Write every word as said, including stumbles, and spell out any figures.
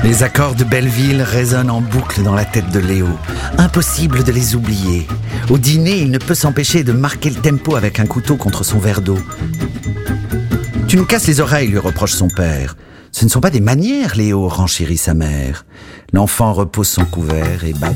Les accords de Belleville résonnent en boucle dans la tête de Léo. Impossible de les oublier. Au dîner, il ne peut s'empêcher de marquer le tempo avec un couteau contre son verre d'eau. « Tu nous casses les oreilles », lui reproche son père. « Ce ne sont pas des manières, Léo », renchérit sa mère. L'enfant repose son couvert et bat